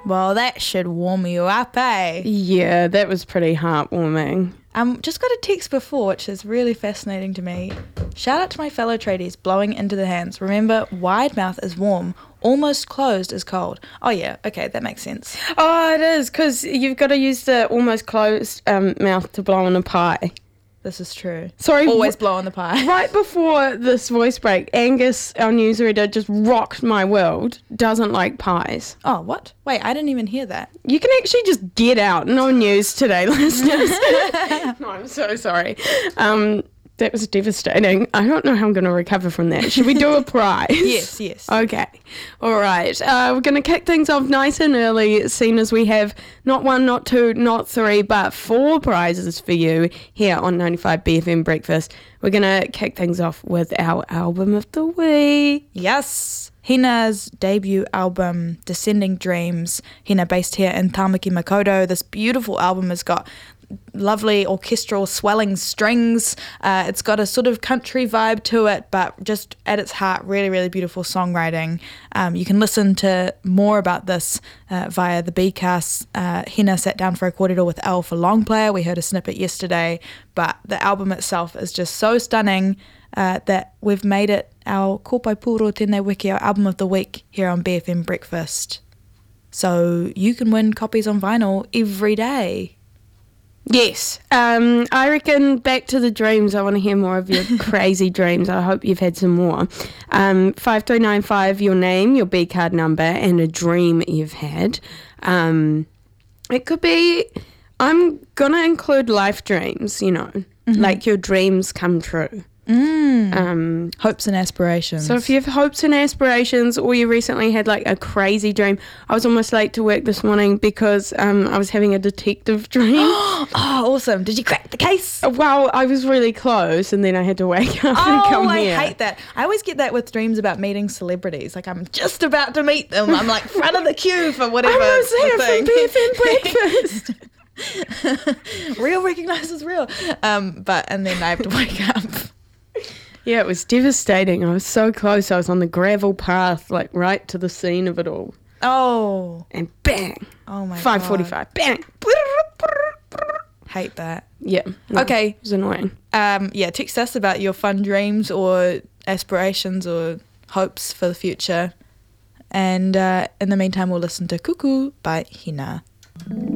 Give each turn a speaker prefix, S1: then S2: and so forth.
S1: Well, that should warm you up, eh?
S2: Yeah, that was pretty heartwarming.
S1: Just got a text before, which is really fascinating to me. Shout out to my fellow tradies, blowing into the hands. Remember, wide mouth is warm, almost closed is cold. Oh yeah, okay, that makes sense.
S2: Oh, it is, because you've got to use the almost closed mouth to blow on a pie.
S1: This is true.
S2: Sorry.
S1: Always blow on the pie.
S2: Right before this voice break, Angus, our newsreader, just rocked my world. Doesn't like pies.
S1: Oh, what? Wait, I didn't even hear that.
S2: You can actually just get out. No news today, listeners. No, I'm so sorry. That was devastating. I don't know how I'm going to recover from that. Should we do a prize?
S1: Yes.
S2: Okay. All right. We're going to kick things off nice and early, seeing as we have not one, not two, not three, but 4 prizes for you here on 95 BFM Breakfast. We're going to kick things off with our album of the week.
S1: Yes. Hina's debut album, Descending Dreams. Hina based here in Tamaki Makaurau. This beautiful album has got lovely orchestral swelling strings. It's got a sort of country vibe to it, but just at its heart, really, really beautiful songwriting. You can listen to more about this via the Bcast. Hina sat down for a kōrero with Elle for Long Player. We heard a snippet yesterday, but the album itself is just so stunning that we've made it our Kōpai Pūro Tēnei Wiki, our album of the week here on BFM Breakfast. So you can win copies on vinyl every day.
S2: Yes. I reckon back to the dreams. I want to hear more of your crazy dreams. I hope you've had some more. 5395, your name, your B card number, and a dream you've had. It could be, I'm going to include life dreams, like your dreams come true.
S1: Hopes and aspirations.
S2: So if you have hopes and aspirations, or you recently had like a crazy dream. I was almost late to work this morning because I was having a detective dream.
S1: Oh, awesome. Did you crack the case?
S2: Well, I was really close, and then I had to wake up and come here.
S1: I hate that. I always get that with dreams about meeting celebrities. Like, I'm just about to meet them. I'm like front of the queue for whatever.
S2: I was here
S1: from BFM Breakfast. Real recognizes real. And then I have to wake up.
S2: Yeah, it was devastating. I was so close. I was on the gravel path, like right to the scene of it all.
S1: Oh.
S2: And bang.
S1: Oh my
S2: 5:45.
S1: God.
S2: Bang.
S1: Hate that.
S2: Yeah. No,
S1: okay.
S2: It was annoying.
S1: Text us about your fun dreams or aspirations or hopes for the future. And in the meantime, we'll listen to Cuckoo by Hina.